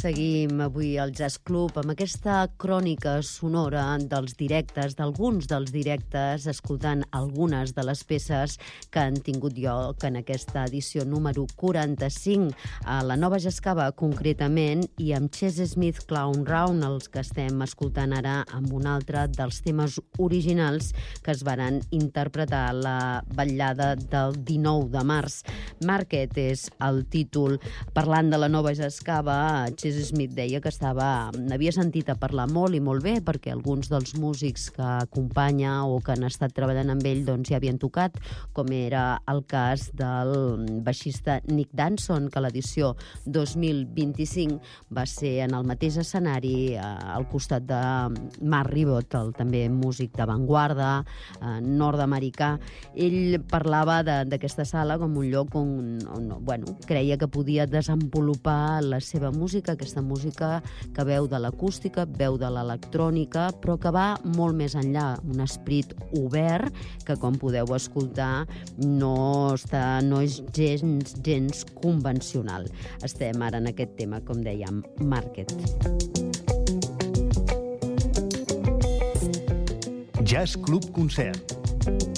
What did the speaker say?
seguim avui al Jazz Club amb aquesta crònica sonora dels directes, d'alguns dels directes, escoltant algunes de les peces que han tingut lloc en aquesta edició número 45 a la Nova Jascava, concretament, i amb Chess Smith Clown Round, els que estem escoltant ara amb un altre dels temes originals que es varen interpretar a la vetllada del 19 de març. Market és el títol. Parlant de la Nova Jascava, Chess Smith deia que n'havia sentit a parlar molt i molt bé, perquè alguns dels músics que acompanya o que han estat treballant amb ell doncs ja havien tocat, com era el cas del baixista Nick Danson, que a l'edició 2025 va ser en el mateix escenari al costat de Mark Ribot, el també músic d'avantguarda nord-americà. Ell parlava d'aquesta sala com un lloc on creia que podia desenvolupar la seva música, aquesta música que veu de l'acústica, veu de l'electrònica, però que va molt més enllà, un esperit obert que, com podeu escoltar, no és gens convencional. Estem ara en aquest tema, com dèiem, Market. Jazz Club Concert.